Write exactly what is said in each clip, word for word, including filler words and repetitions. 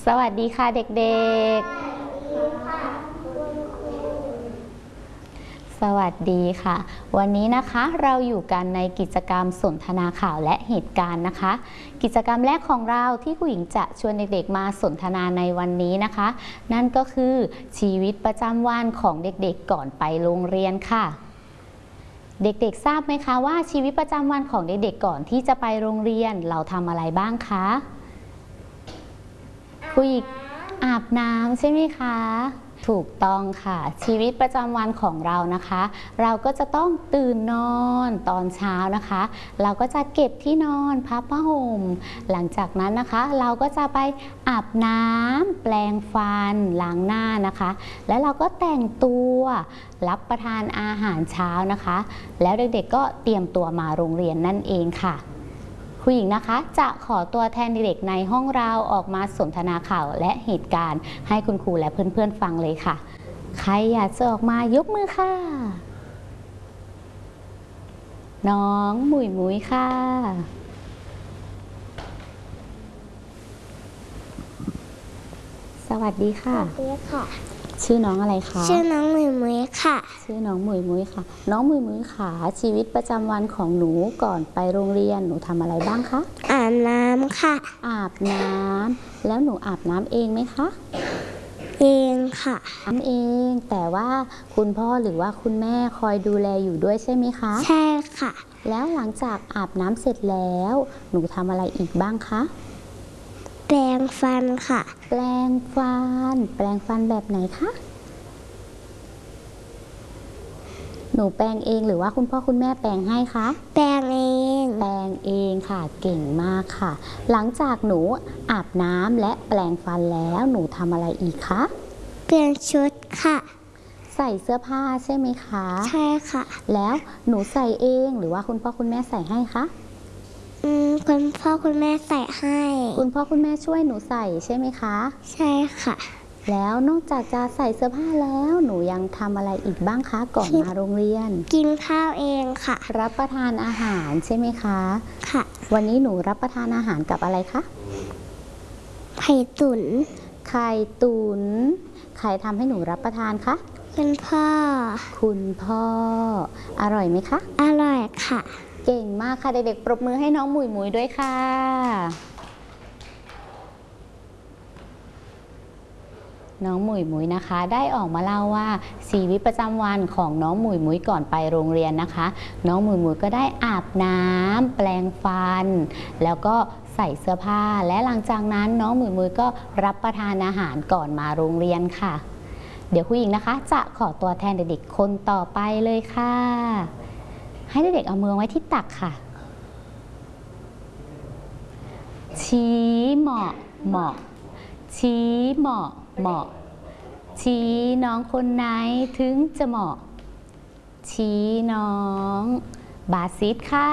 สวัสดีค่ะเด็กๆสวัสดีค่ะวันนี้นะคะเราอยู่กันในกิจกรรมสนทนาข่าวและเหตุการณ์นะคะกิจกรรมแรกของเราที่ครูหญิงจะชวนเด็กๆมาสนทนาในวันนี้นะคะนั่นก็คือชีวิตประจำวันของเด็กๆก่อนไปโรงเรียนค่ะเด็กๆทราบไหมคะว่าชีวิตประจำวันของเด็กๆก่อนที่จะไปโรงเรียนเราทำอะไรบ้างคะครูหญิงอาบน้ำใช่ไหมคะถูกต้องค่ะชีวิตประจำวันของเรานะคะเราก็จะต้องตื่นนอนตอนเช้านะคะเราก็จะเก็บที่นอนพับผ้าห่มหลังจากนั้นนะคะเราก็จะไปอาบน้ำแปรงฟันล้างหน้านะคะแล้วเราก็แต่งตัวรับประทานอาหารเช้านะคะแล้วเด็กๆก็เตรียมตัวมาโรงเรียนนั่นเองค่ะครูหญิงนะคะจะขอตัวแทนเด็กๆในห้องเราออกมาสนทนาข่าวและเหตุการณ์ให้คุณครูและเพื่อนๆฟังเลยค่ะใครอยากจะออกมายกมือค่ะน้องหมุยมุยค่ะสวัสดีค่ะสวัสดีค่ะชื่อน้องอะไรคะชื่อน้องหมุยมุยค่ะชื่อน้องหมุยมุยค่ะน้องหมุยมุยค่ะชีวิตประจำวันของหนูก่อนไปโรงเรียนหนูทำอะไรบ้างคะอาบน้ำค่ะอาบน้ำแล้วหนูอาบน้ำเองไหมคะเองค่ะอาบเองแต่ว่าคุณพ่อหรือว่าคุณแม่คอยดูแลอยู่ด้วยใช่ไหมคะใช่ค่ะแล้วหลังจากอาบน้ำเสร็จแล้วหนูทำอะไรอีกบ้างคะแปรงฟันค่ะแปรงฟันแปรงฟันแบบไหนคะหนูแปรงเองหรือว่าคุณพ่อคุณแม่แปรงให้คะแปรงเองแปรงเองค่ะเก่งมากค่ะหลังจากหนูอาบน้ำและแปรงฟันแล้วหนูทำอะไรอีกคะเปลี่ยนชุดค่ะใส่เสื้อผ้าใช่ไหมคะใช่ค่ะแล้วหนูใส่เองหรือว่าคุณพ่อคุณแม่ใส่ให้คะอืมคุณพ่อคุณแม่ใส่ให้คุณพ่อคุณแม่ช่วยหนูใส่ใช่ไหมคะใช่ค่ะแล้วนอกจากจะใส่เสื้อผ้าแล้วหนูยังทำอะไรอีกบ้างคะก่อนมาโรงเรียนกินข้าวเองค่ะรับประทานอาหารใช่ไหมคะค่ะวันนี้หนูรับประทานอาหารกับอะไรคะไข่ตุ๋นไข่ตุ๋นใครทำให้หนูรับประทานคะคุณพ่อคุณพ่ออร่อยไหมคะอร่อยค่ะเก่งมากค่ะเด็กๆปรบมือให้น้องหมุยหมุยด้วยค่ะน้องหมุยหมุยนะคะได้ออกมาเล่าว่าชีวิตประจำวันของน้องหมุยหมุยก่อนไปโรงเรียนนะคะน้องหมุยหมุยก็ได้อาบน้ำแปรงฟันแล้วก็ใส่เสื้อผ้าและหลังจากนั้นน้องหมุยหมุยก็รับประทานอาหารก่อนมาโรงเรียนค่ะเดี๋ยวผู้หญิงนะคะจะขอตัวแทนเด็กๆคนต่อไปเลยค่ะให้เด็กๆเอามือไว้ที่ตักค่ะชี้เหมาะเหมาะชี้เหมาะเหมาะชี้น้องคนไหนถึงจะเหมาะชี้น้องบาซิสค่ะ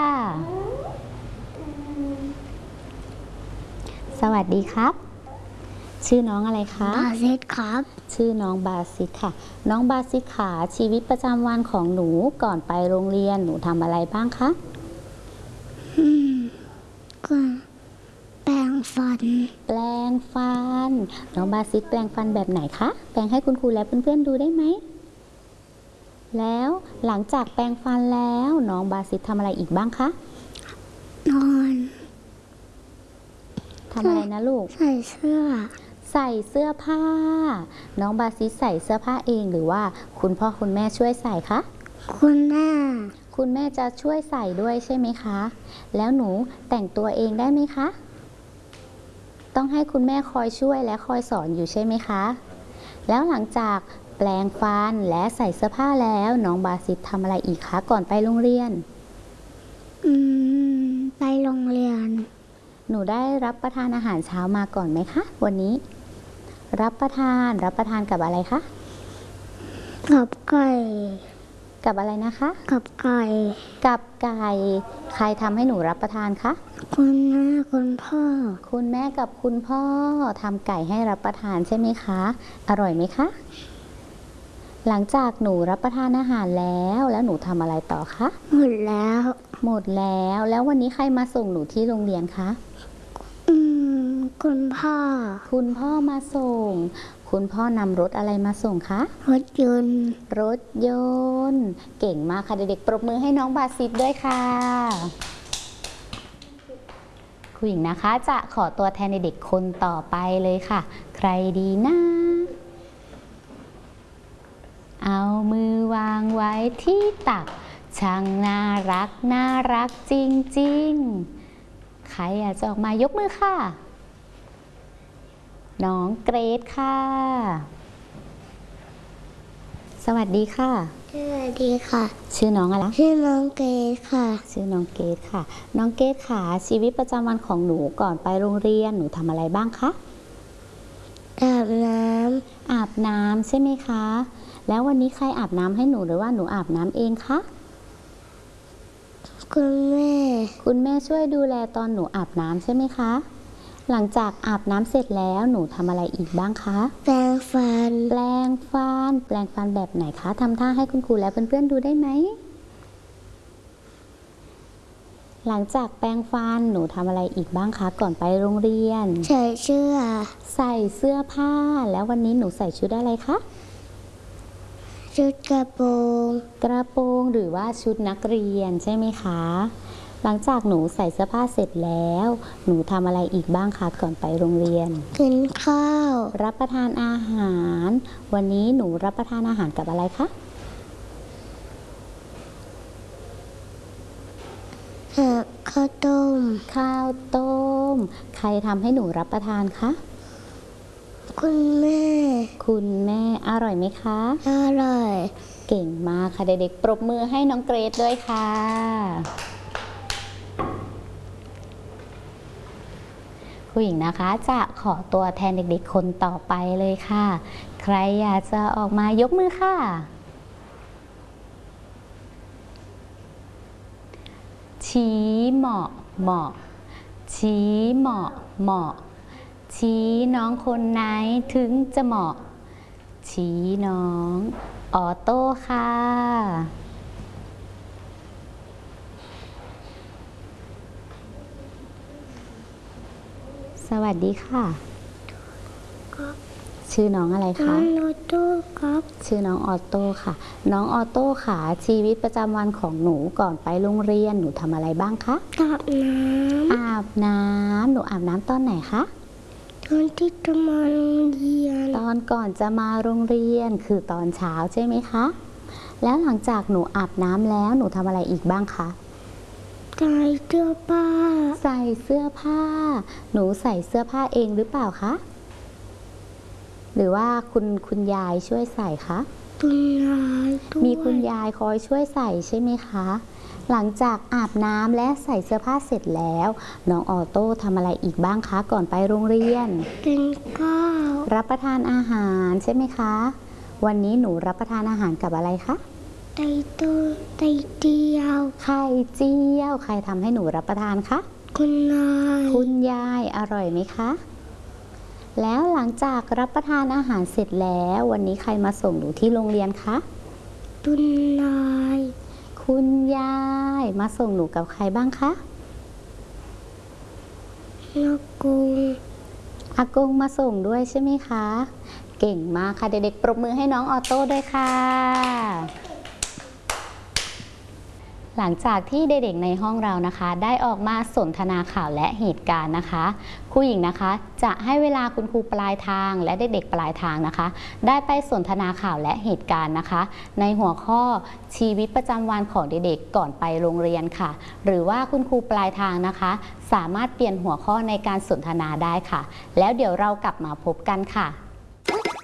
สวัสดีครับชื่อน้องอะไรคะบาซิสครับชื่อน้องบาซิสค่ะน้องบาซิสค่ะชีวิตประจำวันของหนูก่อนไปโรงเรียนหนูทำอะไรบ้างคะอืมก็แปรงฟันแปรงฟันน้องบาซิสแปรงฟันแบบไหนคะแปรงให้คุณครูและเพื่อนๆดูได้ไหมแล้วหลังจากแปรงฟันแล้วน้องบาซิสทำอะไรอีกบ้างคะนอนทำอะไรนะลูกใส่เสื้อใส่เสื้อผ้าน้องบาซิสใส่เสื้อผ้าเองหรือว่าคุณพ่อคุณแม่ช่วยใส่คะคุณแม่คุณแม่จะช่วยใส่ด้วยใช่ไหมคะแล้วหนูแต่งตัวเองได้ไหมคะต้องให้คุณแม่คอยช่วยและคอยสอนอยู่ใช่ไหมคะแล้วหลังจากแปรงฟันและใส่เสื้อผ้าแล้วน้องบาซิสทำอะไรอีกคะก่อนไปโรงเรียนอืมไปโรงเรียนหนูได้รับประทานอาหารเช้ามาก่อนไหมคะวันนี้รับประทานรับประทานกับอะไรคะกับไก่กับอะไรนะคะกับไก่กับไก่ใครทำให้หนูรับประทานคะคุณแม่คุณพ่อคุณแม่กับคุณพ่อทำไก่ให้รับประทานใช่ไหมคะอร่อยไหมคะหลังจากหนูรับประทานอาหารแล้วแล้วหนูทำอะไรต่อคะหมดแล้วหมดแล้วแล้ววันนี้ใครมาส่งหนูที่โรงเรียนคะอืมคคุณพ่อคุณพ่อมาส่ง คุณพ่อนำรถอะไรมาส่งคะรถยนต์รถยนต์ เก่งมากค่ะเด็กๆปรบมือให้น้องบาซิดด้วยค่ะครูหญิงนะคะจะขอตัวแทนเด็กๆคนต่อไปเลยค่ะ ใครดีนะ เอามือวางไว้ที่ตักช่างน่ารักน่ารักจริงๆใครอยากจะออกมายกมือค่ะ น้องเกรซค่ะ สวัสดีค่ะสวัสดีค่ะชื่อน้องอะไรชื่อน้องเกดค่ะชื่อน้องเกรซค่ะ น้องเกรซค่ะชีวิตประจำวันของหนูก่อนไปโรงเรียนหนูทำอะไรบ้างคะอาบน้อาบน้ำใช่ไหมคะ แล้ววันนี้ใครอาบน้ำให้หนูหรือว่าหนูอาบน้ำเองคะำคุณแม่คุณแม่ช่วยดูแลตอนหนูอาบน้ำใช่ไหมคะ หลังจากอาบน้ำเสร็จแล้วหนูทำอะไรอีกบ้างคะแปรงฟันแปรงฟัน แปรงฟันแบบไหนคะทำท่าให้คุณครูและเพื่อนๆดูได้ไหม หลังจากแปรงฟันหนูทำอะไรอีกบ้างคะก่อนไปโรงเรียนใส่เสื้อใส่เสื้อผ้า แล้ววันนี้หนูใส่ชุดอะไรคะชุดกระโปรงกระโปรงหรือว่าชุดนักเรียนใช่ไหมคะ หลังจากหนูใส่เสื้อผ้าเสร็จแล้ว หนูทำอะไรอีกบ้างคะก่อนไปโรงเรียนกินข้าวรับประทานอาหาร วันนี้หนูรับประทานอาหารกับอะไรคะหาข้าวต้มข้าวต้ม ใครทำให้หนูรับประทานคะคุณแม่คุณแม่อร่อยไหมคะอร่อยเก่งมากค่ะเด็กๆปรบมือให้น้องเกรซด้วยค่ะครูหญิงนะคะจะขอตัวแทนเด็กๆคนต่อไปเลยค่ะ ใครอยากจะออกมายกมือค่ะ ชี้เหมาะเหมาะ ชี้เหมาะเหมาะ ชี้น้องคนไหนถึงจะเหมาะ ชี้น้องออโต้ค่ะ สวัสดีค่ะครับชื่อน้องอะไรน้อคะงโนโต้ครับชื่อน้องออโต้ค่ะ น้องออโต้ค่ะชีวิตประจำวันของหนูก่อนไปโรงเรียนหนูทำอะไรบ้างคะอาบน้อาบน้ำหนูอาบน้ำตอนไหนคะำตอนที่จะมาโรงเรียนตอนก่อนจะมาโรงเรียนคือตอนเช้าใช่ไหมคะ แล้วหลังจากหนูอาบน้ำแล้วหนูทำอะไรอีกบ้างคะใส่เสื้อผ้าใส่เสื้อผ้า หนูใส่เสื้อผ้าเองหรือเปล่าคะ หรือว่าคุณคุณยายช่วยใส่คะคุณยายด้วยมีคุณยายคอยช่วยใส่ใช่ไหมคะ หลังจากอาบน้ำและใส่เสื้อผ้าเสร็จแล้ว น้องออโต้ทำอะไรอีกบ้างคะก่อนไปโรงเรียนกินข้าวรับประทานอาหารใช่ไหมคะ วันนี้หนูรับประทานอาหารกับอะไรคะไตตัวไตเดียวไข่เจียว ใครทำให้หนูรับประทานคะคุณนายคุณยายอร่อยไหมคะ แล้วหลังจากรับประทานอาหารเสร็จแล้ว วันนี้ใครมาส่งหนูที่โรงเรียนคะคุณนายคุณยายมาส่งหนูกับใครบ้างคะนกกุงอากงมาส่งด้วยใช่ไหมคะ เก่งมากค่ะเด็กๆปรบมือให้น้องออโต้ด้วยค่ะ หลังจากที่เด็กๆในห้องเรานะคะ ได้ออกมาสนทนาข่าวและเหตุการณ์นะคะครูหญิงนะคะจะให้เวลาคุณครูปลายทางและเด็กๆปลายทางนะคะ ได้ไปสนทนาข่าวและเหตุการณ์นะคะ ในหัวข้อชีวิตประจำวันของเด็กๆก่อนไปโรงเรียนค่ะ หรือว่าคุณครูปลายทางนะคะ สามารถเปลี่ยนหัวข้อในการสนทนาได้ค่ะ แล้วเดี๋ยวเรากลับมาพบกันค่ะ